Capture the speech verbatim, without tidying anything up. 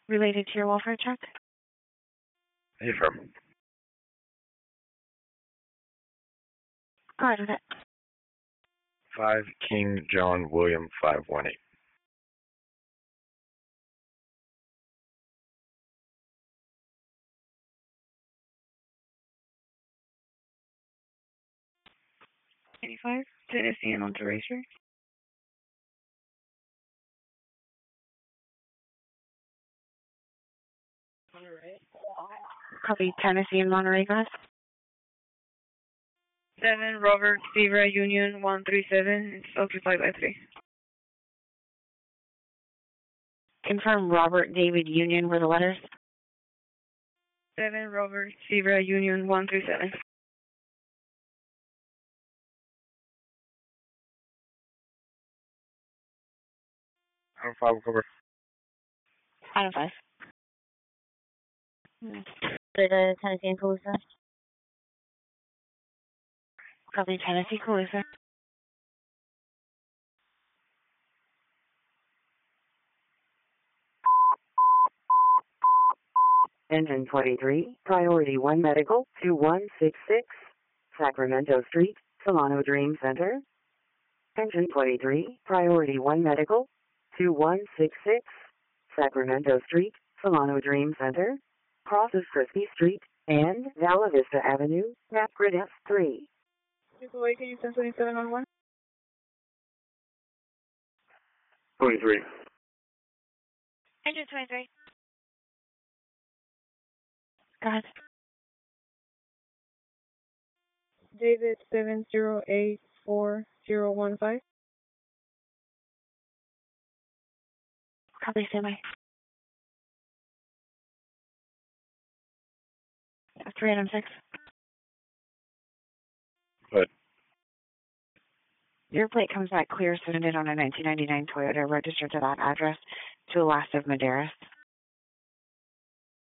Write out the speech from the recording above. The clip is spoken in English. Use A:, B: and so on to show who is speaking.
A: Related to your welfare check?
B: Affirm.
A: Go ahead with it.
B: Five King John William five one eight.
A: eighty-five, Tennessee and onto Racer. Copy, Tennessee and Monterey, guys.
C: Seven, Robert, Zebra, Union, one three seven, it's occupied by three.
A: Confirm Robert David Union were the letters.
C: Seven, Robert, Zebra, Union, one three seven.
B: Item five will cover.
A: Item five. Mm. The Tennessee and Calusa. Copy, Tennessee, Calusa.
D: Engine twenty-three, Priority one Medical, two one six six, Sacramento Street, Solano Dream Center. Engine twenty-three, Priority one Medical, two one six six, Sacramento Street, Solano Dream Center. Crosses Frisbee Street and Vala Vista Avenue, map grid F three.
C: Away, can you send twenty-seven on one?
B: twenty-three.
A: Engine twenty-three. Go ahead.
C: David, seven zero eight four zero one five.
A: Copy, stand by. three item six.
B: Good.
A: Your plate comes back clear, submitted on a nineteen ninety-nine Toyota, registered to that address to the last of Madeiras.